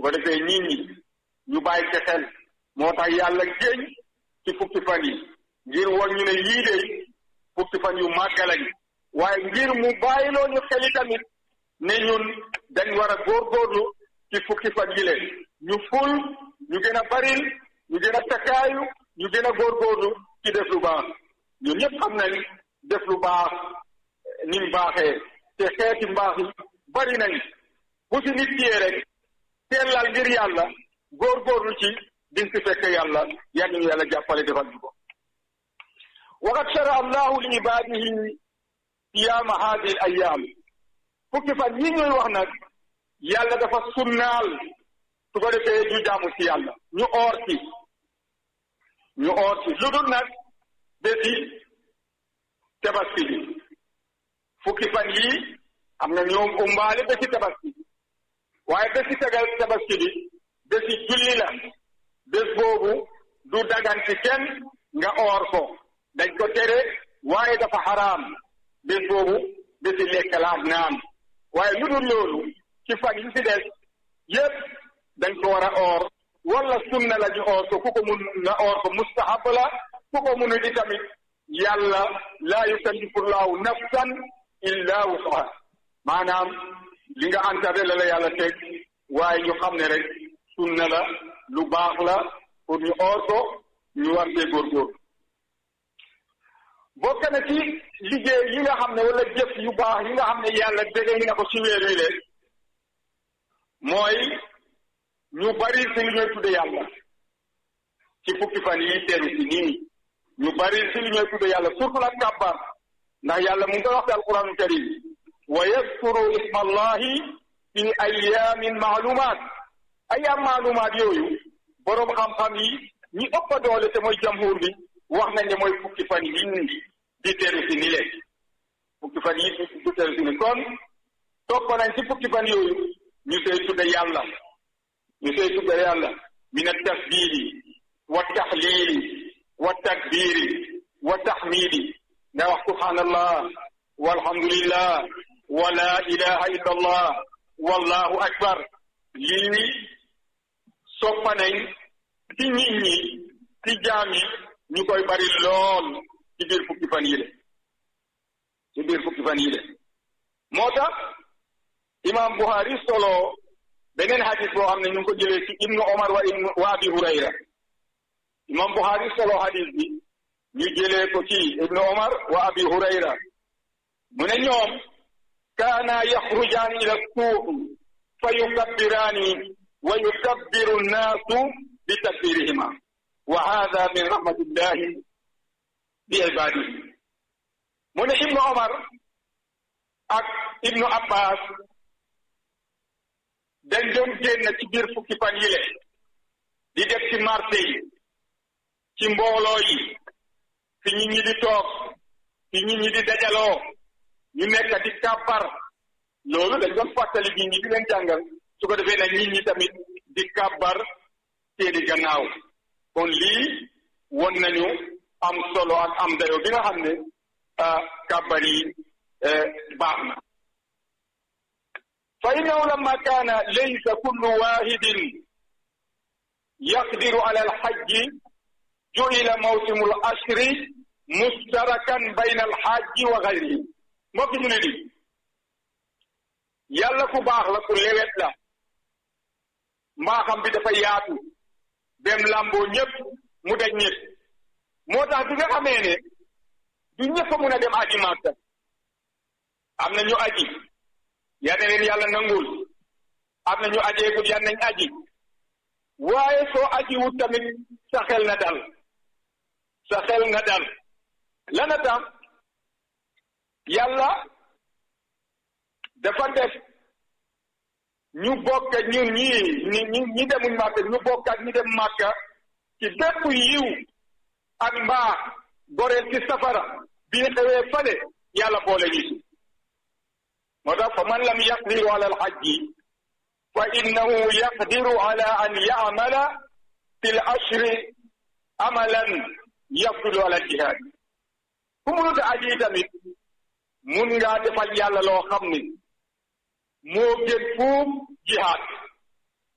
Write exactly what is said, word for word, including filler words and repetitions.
ko defee nit ñi ñu bàyyi ci xel moo tax yàlla géñ ci fukki fan yi ngir woon ñu ne yii de fukki fan yu màgg lañ waaye ngir mu bàyyiloo ñu xeli tamit ne ñun dañ war a góorgóorlu ci fukki fan yi leen ñu ful ñu gën a baril ñu gën a takkaayu ñu gën a góorgóorlu ci def lu baax ñun ñëpp xam nañ def lu baax ni mu baaxee te xeeti mbaax yi bari nañ bu si nit kiyee rek teelal ngir yàlla góorgóorlu ci diñ si fekk yàlla yal nañu yàlla jàppale defal ñu ko waqad shara allahu li ibadihi siyaama hadihi al ayam fukki fan yi ñuy wax nag yàlla dafa sunnaal su ko defee ñu jaamu si yàlla ñu oor ci ñu oor ci lu dul nag bési tabaski bi fukki fan yii am na ñoom umbaale bési tabaski waaye bési tegal tabaski bi bési julli la bés boobu du dagan ci kenn nga oor ko dañ ko tere waaye dafa xaraam bés boobu bési lekk la ak naan waaye lu dul loolu ci fan yi ci des yépp dañ ko war a oor wala sunna la ñu oor ko ku ko mun nga oor ko mustahab la ku ko munu di tamit yàlla laa yukallifu llahu nafsan illa wusaha maanaam li nga antare la la yàlla teg waaye ñu xam ne rek sunna la lu baax la pour ñu oor ko ñu war cee góorgóor bokk na ci liggéey yi nga xam ne wala jëf yu baax yi nga xam ne yàlla dégg na ko ci weer wi leen mooy ñu bari si li ñuy tudde yàlla ci fukki fan yi teru si nii ñu bari si li ñuy tudde yàlla surtout la kàbbar ndax yàlla mu ngi koy wax ci alquranul karim wa yaskuru isma allahi fi ayamin maalumaat ayam maalumaat yooyu boroom xam-xam yi ñi ëpp doole te mooy jamhur bi wax nañ ne mooy fukki fan yi di teru si ni leen fukki fan yi di teru si ni kon topp nañ ci fukki fan yooyu ñu koy tudde yàlla ñu koy tudde yàlla min at-tasbihi wa tahlili wa takbiri wa tahmidi nga wax subhanallah walhamdulillah wa la ilaha illa allah wallahu akbar lii soppa nañ ci nit ñi ci jaam yi ñu koy bari lool ci biir fukki fan yi le ci biir fukki fan yi le moo tax imam Buhari solo beneen hadis boo xam ne ñu ngi ko jëlee ci ibnu Omar wa ibnu wa abi Hurayra imam Buhari solo hadis bi ñu jëlee ko ci ibnu Omar wa abi Hurayra mu ne ñoom kaana yaxrujaani ila suuq fa yukabbiraani wa yukabbiru nnaasu bi takbirihima wa hada min rahmatillahi bi ibadihi mu ne ibnu Omar ak ibnu Abbas dañ doon génn ci biir fukki fan yile di def ci marché yi ci mbooloo yi fi nit ñi di toog fi nit ñi di dajaloo ñu nekk di kàbbar loolu dañ doon fàttali nit ñi di leen jàngal su ko defee nag nit ñi tamit di kàbbar seeni gannaaw kon lii won nañu am solo ak am dayo bi nga xam ne kàbbar yi baax na fa innahu lamma kaana laysa kullu wahidin yaqdiru ala alhajji ju'ila mawsimu al-ashri mustarakan bayna alhajji wa ghayrihi moo ki ñu ne ni yàlla ku baax la ku lewet la mbaaxam bi dafa yaatu dem lamboo ñëpp mu daj ñëpp moo tax bi nga xamee ne du ñëpp a mun a dem aji Makka am na ñu aji yal na leen yàlla nangul am na ñu ajeegul yal nañ aji waaye soo aji wut tamit sa xel na dal sa xel na dal lana tam yàlla dafa def ñu bokk ñun ñii ñi ñi ñi demuñ Makka ñu bokk ak ñi dem Makka ci bépp yiw ak mbaax goreel ci safara bii xewee fale yàlla boole ñu si moo tax fa man lam yaqdiru ala alhajji fa innahu yaqdiru ala an ya'mala fi l ashri amalan yafdulu ala aljihad ku mënut a aji tamit mun ngaa defal yàlla loo xam ni moo gën fuuf jihaad